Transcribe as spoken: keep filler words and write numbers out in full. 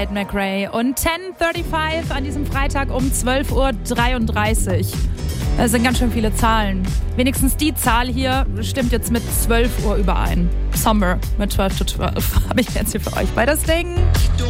McRae und zehn Uhr fünfunddreißig an diesem Freitag um zwölf Uhr dreiunddreißig. Das sind ganz schön viele Zahlen. Wenigstens die Zahl hier stimmt jetzt mit zwölf Uhr überein. Summer mit zwölf to zwölf habe ich jetzt hier für euch bei das Ding.